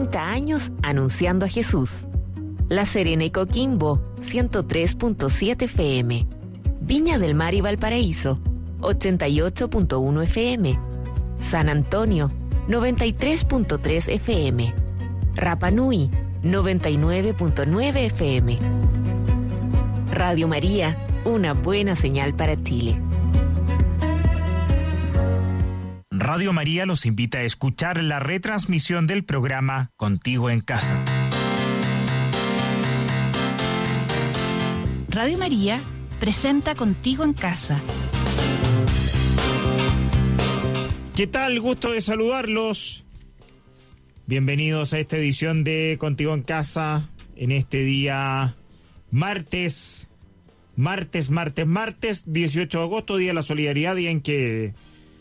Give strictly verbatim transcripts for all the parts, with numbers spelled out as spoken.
treinta años anunciando a Jesús. La Serena y Coquimbo, ciento tres punto siete F M. Viña del Mar y Valparaíso, ochenta y ocho punto uno F M. San Antonio, noventa y tres punto tres F M. Rapa Nui, noventa y nueve punto nueve F M. Radio María, una buena señal para Chile. Radio María los invita a escuchar la retransmisión del programa Contigo en Casa. Radio María presenta Contigo en Casa. ¿Qué tal? Gusto de saludarlos. Bienvenidos a esta edición de Contigo en Casa en este día martes, martes, martes, martes, dieciocho de agosto, Día de la Solidaridad, día en que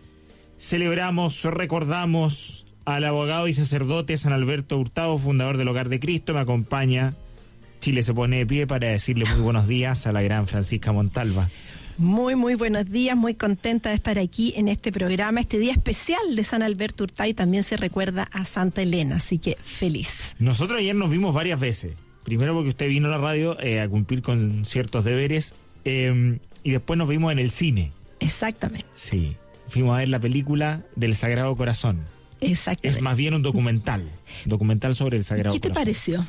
celebramos, recordamos al abogado y sacerdote San Alberto Hurtado, fundador del Hogar de Cristo. Me acompaña, Chile se pone de pie para decirle muy buenos días a la gran Francisca Montalva. Muy, muy buenos días, muy contenta de estar aquí en este programa, este día especial de San Alberto Hurtado, y también se recuerda a Santa Elena, así que feliz. Nosotros ayer nos vimos varias veces, primero porque usted vino a la radio eh, a cumplir con ciertos deberes, eh, y después nos vimos en el cine. Exactamente. Sí. Fuimos a ver la película del Sagrado Corazón. Exactamente. Es más bien un documental, documental sobre el Sagrado Corazón. ¿Qué te pareció?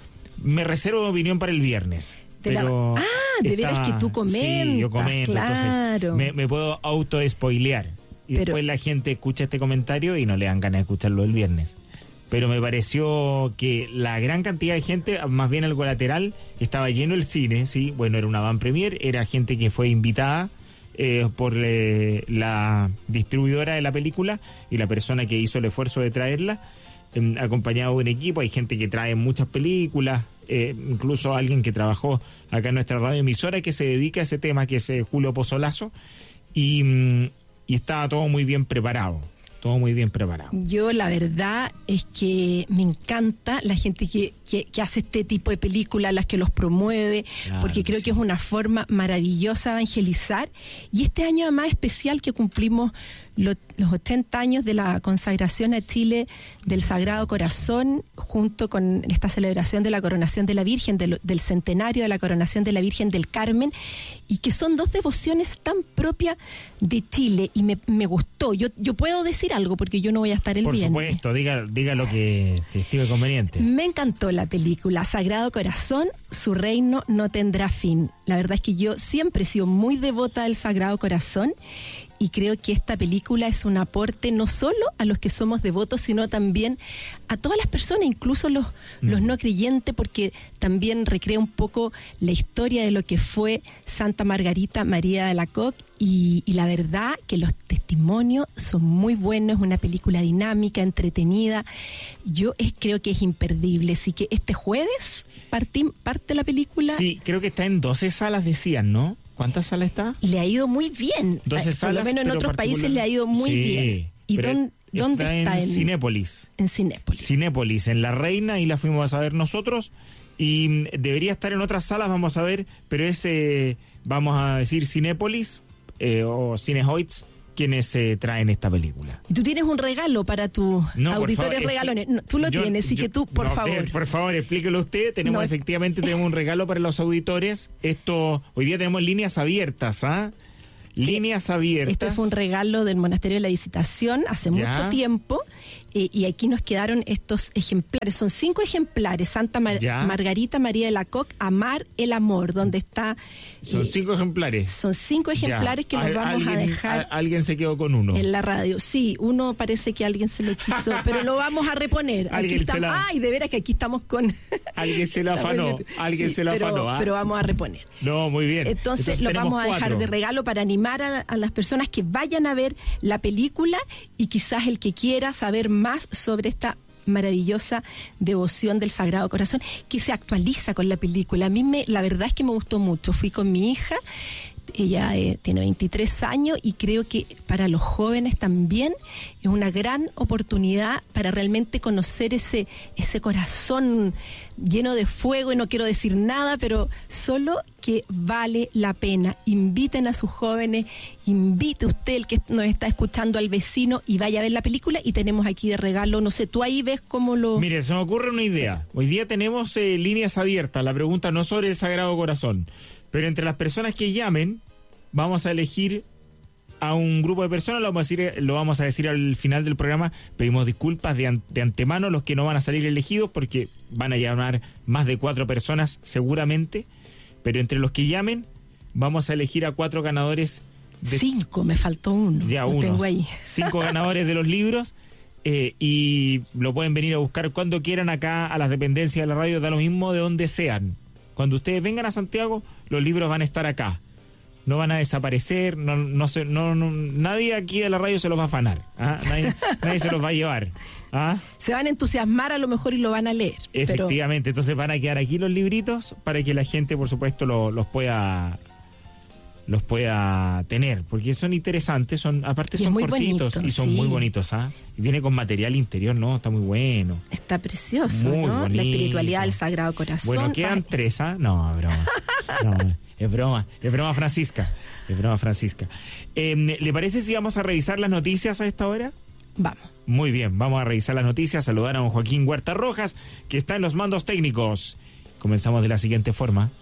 Me reservo opinión para el viernes. De pero la... Ah, de está... veras que tú comentas. Sí, yo comento, claro. Entonces me, me puedo auto-spoilear. Y pero... después la gente escucha este comentario y no le dan ganas de escucharlo el viernes. Pero me pareció que la gran cantidad de gente, más bien algo lateral, estaba lleno el cine, ¿sí? Bueno, era una van premier, era gente que fue invitada Eh, por eh, la distribuidora de la película y la persona que hizo el esfuerzo de traerla, eh, acompañado de un equipo. Hay gente que trae muchas películas, eh, incluso alguien que trabajó acá en nuestra radioemisora que se dedica a ese tema, que es eh, Julio Pozzolazo, y, y estaba todo muy bien preparado. Todo muy bien preparado. Yo la verdad es que me encanta la gente que, que, que hace este tipo de películas, las que los promueve, claro, porque creo sí. que es una forma maravillosa de evangelizar. Y este año además especial que cumplimos lo, los ochenta años de la consagración a Chile del Sagrado Corazón, junto con esta celebración de la coronación de la Virgen, del, del centenario de la coronación de la Virgen del Carmen, y que son dos devociones tan propias de Chile, y me, me gustó. Yo, yo puedo decir algo porque yo no voy a estar el Por viernes. Por supuesto, diga, diga lo que te estime conveniente. Me encantó la película Sagrado Corazón, su reino no tendrá fin. La verdad es que yo siempre he sido muy devota del Sagrado Corazón, y creo que esta película es un aporte no solo a los que somos devotos, sino también a todas las personas, incluso los, mm. los no creyentes, porque también recrea un poco la historia de lo que fue Santa Margarita María de Alacoque, y, y la verdad que los testimonios son muy buenos, es una película dinámica, entretenida. Yo es, creo que es imperdible, así que este jueves partí, parte la película. Sí, creo que está en doce salas, decían, ¿no? ¿Cuántas salas está? Le ha ido muy bien. doce salas, por lo menos en otros países le ha ido muy sí, bien. ¿Y dónde, dónde está? está? En, en Cinépolis. En Cinépolis. Cinépolis, en La Reina, y la fuimos a ver nosotros. Y debería estar en otras salas, vamos a ver, pero ese, vamos a decir Cinépolis eh, o Cinehoids, quienes eh, traen esta película. Y tú tienes un regalo para tus no, auditores regalones. No, tú lo yo, tienes, así yo, que tú, por no, favor. Eh, por favor, explíquelo usted. Tenemos no, efectivamente tenemos un regalo para los auditores. Esto, hoy día tenemos líneas abiertas, ¿ah? ¿eh? Líneas abiertas. Este fue un regalo del Monasterio de la Visitación hace ya. mucho tiempo, eh, y aquí nos quedaron estos ejemplares. Son cinco ejemplares. Santa Mar- Margarita María de Alacoque, Amar el Amor, donde está... Son eh, cinco ejemplares. Son cinco ejemplares ya. que nos Al, vamos alguien, a dejar... A, alguien se quedó con uno. En la radio. Sí, uno parece que alguien se lo quiso, pero lo vamos a reponer. Alguien estamos, se la... Ay, de veras que aquí estamos con... Alguien se lo afanó. Alguien sí, se lo pero, afanó. ¿ah? Pero vamos a reponer. No, muy bien. Entonces, Entonces lo vamos a dejar cuatro. de regalo para animar a, a las personas que vayan a ver la película, y quizás el que quiera saber más sobre esta maravillosa devoción del Sagrado Corazón, que se actualiza con la película. A mí me, la verdad es que me gustó mucho. Fui con mi hija, Ella eh, tiene veintitrés años y creo que para los jóvenes también es una gran oportunidad para realmente conocer ese, ese corazón lleno de fuego, y no quiero decir nada, pero solo que vale la pena. Inviten a sus jóvenes, invite usted, el que nos está escuchando, al vecino, y vaya a ver la película. Y tenemos aquí de regalo, no sé, tú ahí ves cómo lo... Mire, se me ocurre una idea. Hoy día tenemos eh, líneas abiertas. La pregunta no sobre el Sagrado Corazón, pero entre las personas que llamen, vamos a elegir a un grupo de personas. Lo vamos a decir, lo vamos a decir al final del programa. Pedimos disculpas de, an, de antemano a los que no van a salir elegidos, porque van a llamar más de cuatro personas seguramente. Pero entre los que llamen, vamos a elegir a cuatro ganadores. De, cinco, me faltó uno. Ya, uno. Tengo ahí. Cinco ganadores de los libros. Eh, y lo pueden venir a buscar cuando quieran acá a las dependencias de la radio, da lo mismo de donde sean. Cuando ustedes vengan a Santiago, los libros van a estar acá. No van a desaparecer, no, no, se, no, no nadie aquí de la radio se los va a afanar, ¿ah? nadie, nadie se los va a llevar, ¿ah? Se van a entusiasmar a lo mejor y lo van a leer. Efectivamente, pero... entonces van a quedar aquí los libritos para que la gente, por supuesto, lo, los pueda los pueda tener, porque son interesantes, son aparte son cortitos bonito, y son sí. muy bonitos, ¿ah? Y viene con material interior, ¿no? Está muy bueno. Está precioso, muy ¿no? Bonito. La espiritualidad del Sagrado Corazón. Bueno, quedan Ay. tres, ¿ah? No, broma. No, es broma, es broma Francisca, es broma Francisca. Eh, ¿Le parece si vamos a revisar las noticias a esta hora? Vamos. Muy bien, vamos a revisar las noticias, saludar a don Joaquín Huerta Rojas, que está en los mandos técnicos. Comenzamos de la siguiente forma.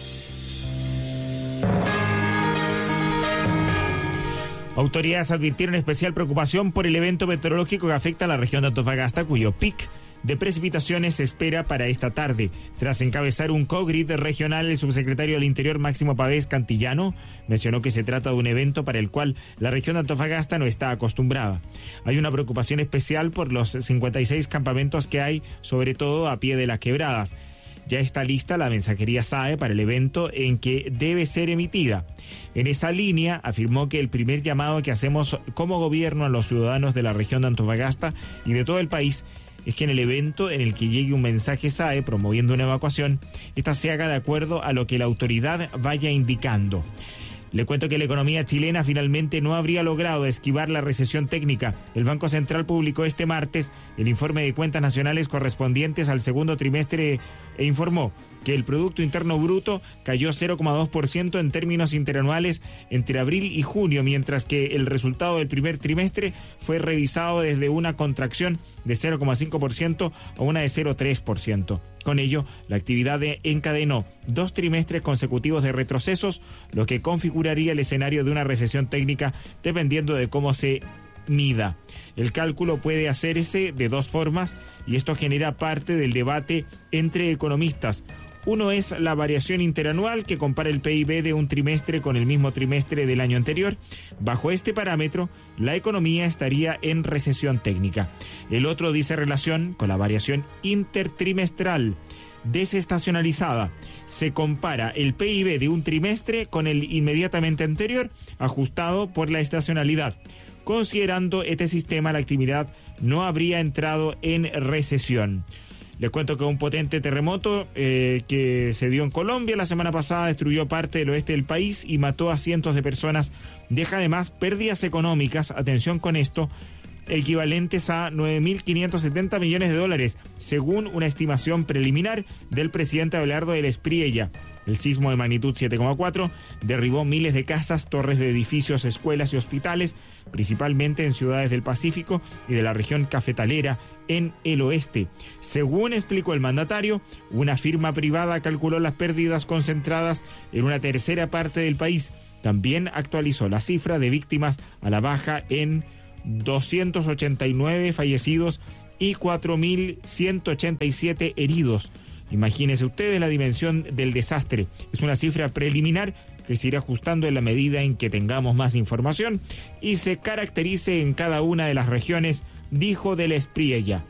Autoridades advirtieron especial preocupación por el evento meteorológico que afecta a la región de Antofagasta, cuyo pic de precipitaciones se espera para esta tarde. Tras encabezar un co-grid regional, el subsecretario del Interior, Máximo Pavés Cantillano, mencionó que se trata de un evento para el cual la región de Antofagasta no está acostumbrada. Hay una preocupación especial por los cincuenta y seis campamentos que hay, sobre todo a pie de las quebradas. Ya está lista la mensajería S A E para el evento en que debe ser emitida. En esa línea, afirmó que el primer llamado que hacemos como gobierno a los ciudadanos de la región de Antofagasta y de todo el país es que en el evento en el que llegue un mensaje S A E promoviendo una evacuación, esta se haga de acuerdo a lo que la autoridad vaya indicando. Le cuento que la economía chilena finalmente no habría logrado esquivar la recesión técnica. El Banco Central publicó este martes el informe de cuentas nacionales correspondientes al segundo trimestre e informó que el Producto Interno Bruto cayó cero coma dos por ciento en términos interanuales entre abril y junio, mientras que el resultado del primer trimestre fue revisado desde una contracción de cero coma cinco por ciento a una de cero coma tres por ciento. Con ello, la actividad encadenó dos trimestres consecutivos de retrocesos, lo que configuraría el escenario de una recesión técnica dependiendo de cómo se mida. El cálculo puede hacerse de dos formas y esto genera parte del debate entre economistas. Uno es la variación interanual, que compara el P I B de un trimestre con el mismo trimestre del año anterior. Bajo este parámetro, la economía estaría en recesión técnica. El otro dice relación con la variación intertrimestral desestacionalizada. Se compara el P I B de un trimestre con el inmediatamente anterior, ajustado por la estacionalidad. Considerando este sistema, la actividad no habría entrado en recesión. Les cuento que un potente terremoto eh, que se dio en Colombia la semana pasada destruyó parte del oeste del país y mató a cientos de personas. Deja además pérdidas económicas, atención con esto, equivalentes a nueve mil quinientos setenta millones de dólares, según una estimación preliminar del presidente Abelardo del Espriella. El sismo de magnitud siete coma cuatro derribó miles de casas, torres de edificios, escuelas y hospitales, principalmente en ciudades del Pacífico y de la región cafetalera en el oeste. Según explicó el mandatario, una firma privada calculó las pérdidas concentradas en una tercera parte del país. También actualizó la cifra de víctimas a la baja en doscientos ochenta y nueve fallecidos y cuatro mil ciento ochenta y siete heridos. Imagínense ustedes la dimensión del desastre. Es una cifra preliminar que se irá ajustando en la medida en que tengamos más información y se caracterice en cada una de las regiones, dijo del Espriella.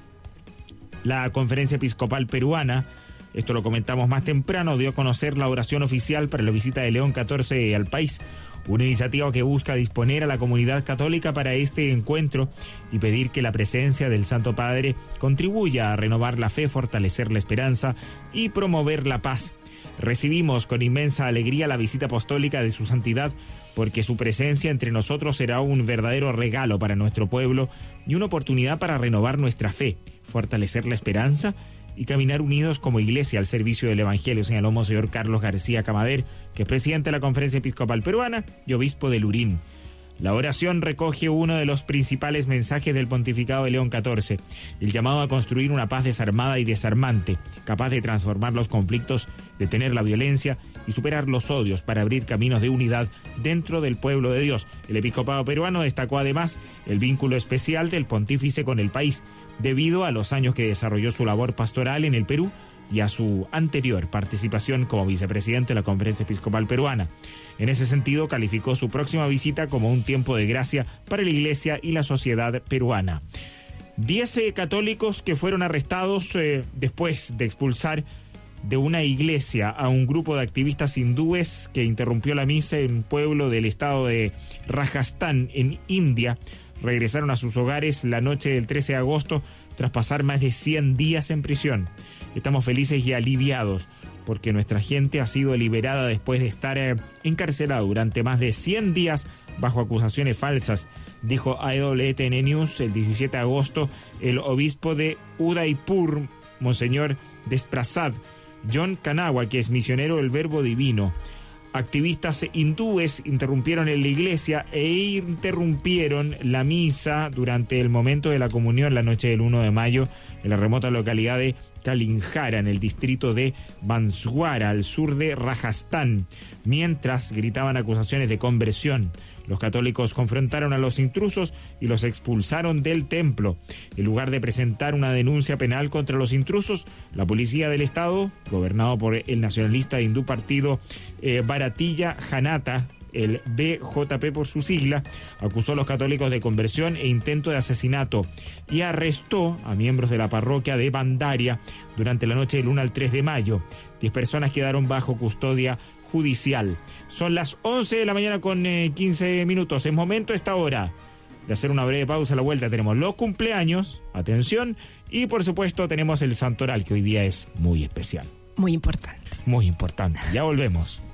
La Conferencia Episcopal Peruana, esto lo comentamos más temprano, dio a conocer la oración oficial para la visita de León catorce al país. Una iniciativa que busca disponer a la comunidad católica para este encuentro y pedir que la presencia del Santo Padre contribuya a renovar la fe, fortalecer la esperanza y promover la paz. Recibimos con inmensa alegría la visita apostólica de su santidad, porque su presencia entre nosotros será un verdadero regalo para nuestro pueblo y una oportunidad para renovar nuestra fe, fortalecer la esperanza y caminar unidos como iglesia al servicio del Evangelio, señaló Monseñor Carlos García Camader, que es presidente de la Conferencia Episcopal Peruana y obispo de Lurín. La oración recoge uno de los principales mensajes del pontificado de León catorce, el llamado a construir una paz desarmada y desarmante, capaz de transformar los conflictos, detener la violencia y superar los odios para abrir caminos de unidad dentro del pueblo de Dios. El episcopado peruano destacó además el vínculo especial del pontífice con el país, debido a los años que desarrolló su labor pastoral en el Perú y a su anterior participación como vicepresidente de la Conferencia Episcopal Peruana. En ese sentido, calificó su próxima visita como un tiempo de gracia para la Iglesia y la sociedad peruana. Diez eh, católicos que fueron arrestados eh, después de expulsar de una iglesia a un grupo de activistas hindúes que interrumpió la misa en un pueblo del estado de Rajasthan, en India, regresaron a sus hogares la noche del trece de agosto tras pasar más de cien días en prisión. Estamos felices y aliviados porque nuestra gente ha sido liberada después de estar eh, encarcelada durante más de cien días bajo acusaciones falsas, dijo a E W T N News el diecisiete de agosto el obispo de Udaipur, Monseñor Desprasad, John Kanawha, que es misionero del Verbo Divino. Activistas hindúes interrumpieron en la iglesia e interrumpieron la misa durante el momento de la comunión la noche del uno de mayo en la remota localidad de Kalinjara, en el distrito de Banswara, al sur de Rajasthan, mientras gritaban acusaciones de conversión. Los católicos confrontaron a los intrusos y los expulsaron del templo. En lugar de presentar una denuncia penal contra los intrusos, la policía del estado, gobernado por el nacionalista hindú partido eh, Bharatiya Janata, el B J P por su sigla, acusó a los católicos de conversión e intento de asesinato y arrestó a miembros de la parroquia de Bandaria durante la noche del uno al tres de mayo. Diez personas quedaron bajo custodia judicial. Son las once de la mañana con eh, quince minutos. Es momento a esta hora de hacer una breve pausa. A la vuelta tenemos los cumpleaños, atención, y por supuesto tenemos el santoral, que hoy día es muy especial. Muy importante. Muy importante. Ya volvemos.